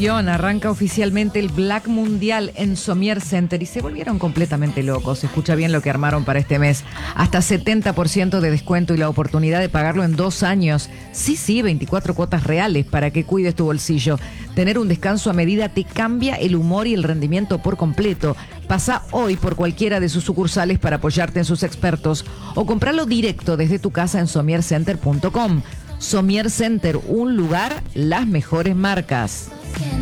Atención, arranca oficialmente el Black Mundial en Sommier Center y se volvieron completamente locos. Escucha bien lo que armaron para este mes. Hasta 70% de descuento y la oportunidad de pagarlo en 2 años. Sí, 24 cuotas reales para que cuides tu bolsillo. Tener un descanso a medida te cambia el humor y el rendimiento por completo. Pasa hoy por cualquiera de sus sucursales para apoyarte en sus expertos o comprarlo directo desde tu casa en sommiercenter.com. Sommier Center, un lugar, las mejores marcas.